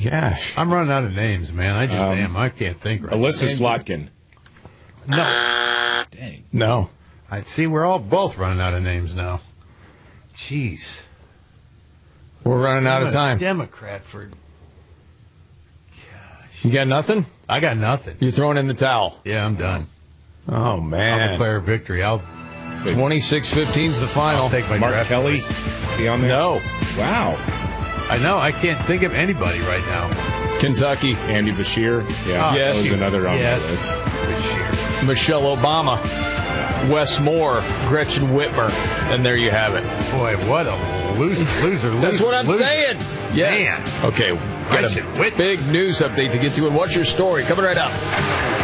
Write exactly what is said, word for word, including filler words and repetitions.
gosh. I'm running out of names, man. I just Um, am. I can't think right Alyssa now. Slotkin. No. Dang. No. I see we're all both running out of names now. Jeez. We're running out I'm of a time. Democrat for... You got nothing? I got nothing. You're throwing in the towel. Yeah, I'm done. Oh, I'll man. declare victory. I'll, twenty-six fifteen is the final. I'll take my Mark draft Kelly choice. be on there? No. Wow. I know. I can't think of anybody right now. Kentucky. Andy Bashir. Yeah, Oh, yes. that was another on yes. the list. Bashir. Michelle Obama. Wes Moore. Gretchen Whitmer. And there you have it. Boy, what a loser, loser, loser. That's what I'm loser. saying. Yes. Man. Okay. Got Gretchen a Whitmer. big news update to get to. And what's your story? Coming right up.